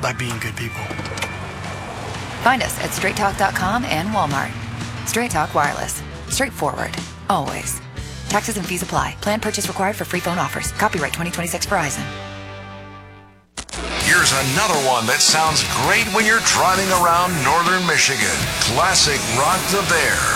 by being good people. Find us at straighttalk.com and Walmart. Straight Talk Wireless. Straightforward. Always. Taxes and fees apply. Plan purchase required for free phone offers. Copyright 2026 Verizon. Here's another one that sounds great when you're driving around northern Michigan. Classic Rock the Bear.